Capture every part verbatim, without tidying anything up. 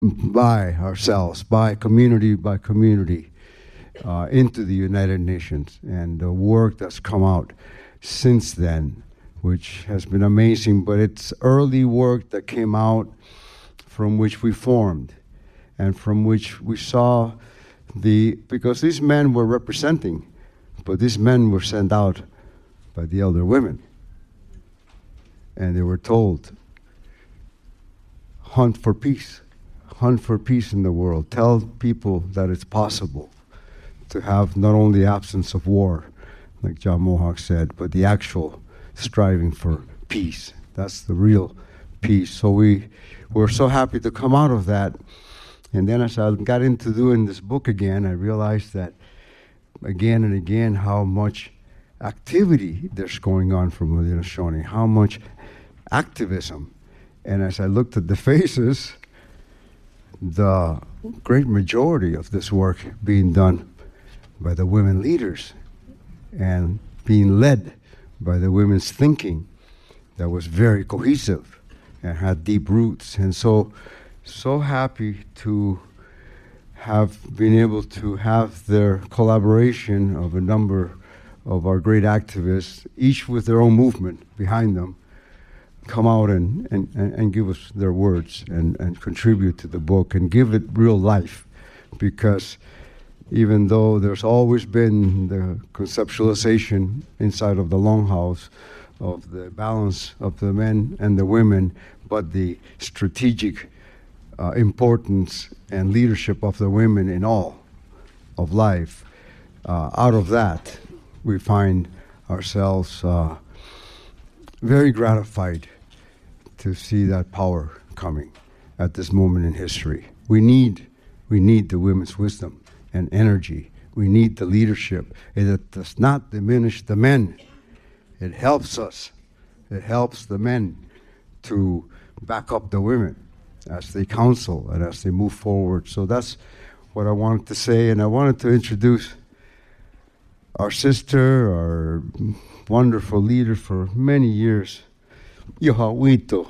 by ourselves, by community by community, uh, into the United Nations, and the work that's come out since then, which has been amazing. But it's early work that came out from which we formed, and from which we saw the, because these men were representing, but these men were sent out by the elder women. And they were told, hunt for peace, hunt for peace in the world. Tell people that it's possible to have not only absence of war, like John Mohawk said, but the actual striving for peace. That's the real peace. So we were so happy to come out of that. And then as I got into doing this book again, I realized that again and again how much activity there's going on from Haudenosaunee, how much activism. And as I looked at the faces, the great majority of this work being done by the women leaders and being led by the women's thinking that was very cohesive and had deep roots. And so, so happy to have been able to have their collaboration of a number of our great activists, each with their own movement behind them, come out and, and, and give us their words and, and contribute to the book and give it real life. Because even though there's always been the conceptualization inside of the Longhouse of the balance of the men and the women, but the strategic uh, importance and leadership of the women in all of life, uh, out of that, we find ourselves uh, very gratified to see that power coming at this moment in history. We need, we need the women's wisdom and energy. We need the leadership. It does not diminish the men. It helps us. It helps the men to back up the women as they counsel and as they move forward. So that's what I wanted to say, and I wanted to introduce our sister, our wonderful leader for many years, Yohawito,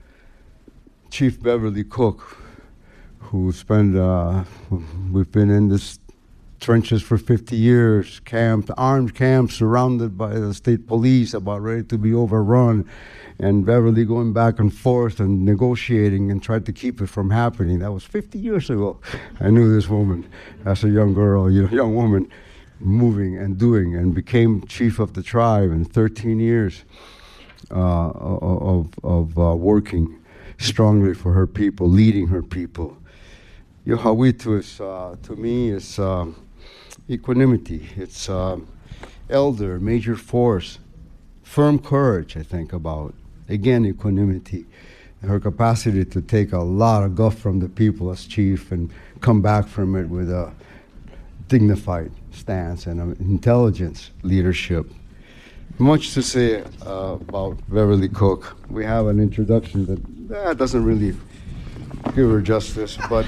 Chief Beverly Cook, who spent, uh, we've been in this trenches for fifty years, camp, armed camps surrounded by the state police, about ready to be overrun, and Beverly going back and forth and negotiating and tried to keep it from happening. That was fifty years ago. I knew this woman as a young girl, you know, young woman, moving and doing, and became chief of the tribe in thirteen years uh, of, of uh, working strongly for her people, leading her people. Yohawitu is, uh, to me, is um, equanimity. It's um, elder, major force, firm courage, I think about. Again, equanimity. Her capacity to take a lot of guff from the people as chief and come back from it with a dignified stance and an intelligence leadership. Much to say uh, about Beverly Cook. We have an introduction that, that doesn't really give her justice, but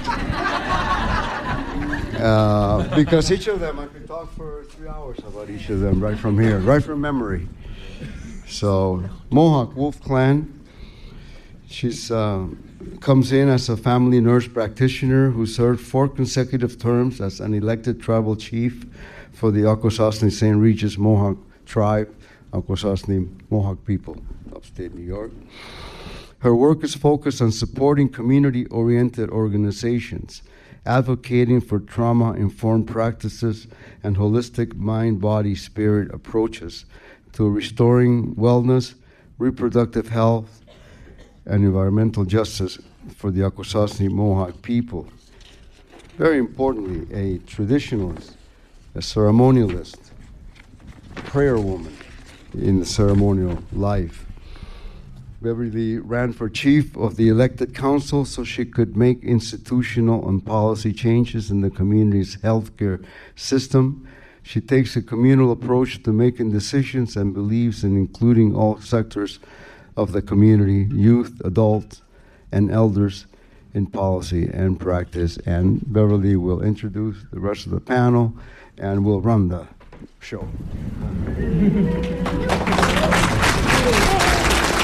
uh, because each of them, I could talk for three hours about each of them right from here, right from memory. So Mohawk Wolf Clan, she's uh, comes in as a family nurse practitioner who served four consecutive terms as an elected tribal chief for the Akwesasne Saint Regis Mohawk tribe, Akwesasne Mohawk people, upstate New York. Her work is focused on supporting community-oriented organizations, advocating for trauma-informed practices and holistic mind-body-spirit approaches to restoring wellness, reproductive health, and environmental justice for the Akwesasne Mohawk people. Very importantly, a traditionalist, a ceremonialist, prayer woman in the ceremonial life. Beverly ran for chief of the elected council so she could make institutional and policy changes in the community's healthcare system. She takes a communal approach to making decisions and believes in including all sectors of the community, youth, adults, and elders in policy and practice. And Beverly will introduce the rest of the panel and will run the show.